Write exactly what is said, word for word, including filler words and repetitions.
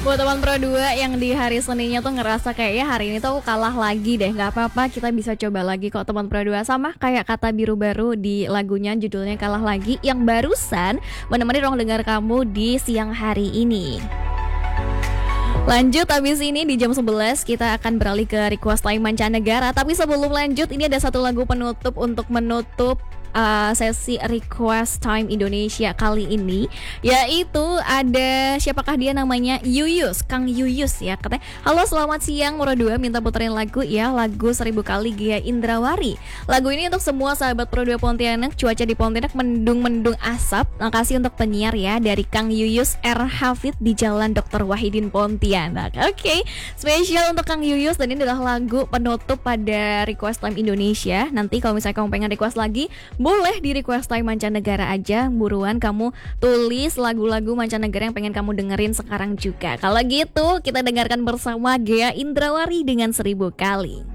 Buat teman Pro dua yang di hari Seninnya tuh ngerasa kayaknya hari ini tuh aku kalah lagi deh, gak apa-apa, kita bisa coba lagi kok teman Pro dua. Sama kayak kata biru baru di lagunya, judulnya Kalah Lagi, yang barusan menemani ruang dengar kamu di siang hari ini. Lanjut, habis ini di jam sebelas kita akan beralih ke request time mancanegara. Tapi sebelum lanjut, ini ada satu lagu penutup untuk menutup uh, sesi request time Indonesia kali ini, yaitu ada, siapakah dia namanya, Yuyus, Kang Yuyus ya, katanya, halo selamat siang Pro dua, minta puterin lagu ya, lagu Seribu Kali Gia Indrawari. Lagu ini untuk semua sahabat Pro dua Pontianak, cuaca di Pontianak mendung-mendung asap. Makasih untuk penyiar ya, dari Kang Yuyus R. Hafid di Jalan Doktor Wahidin Pontianak. Oke, okay. Spesial untuk Kang Yuyus, dan ini adalah lagu penutup pada request time Indonesia. Nanti kalau misalnya kamu pengen request lagi, boleh di request time mancanegara aja. Buruan kamu tulis lagu-lagu mancanegara yang pengen kamu dengerin sekarang juga. Kalau gitu kita dengarkan bersama Gia Indrawari dengan Seribu Kali.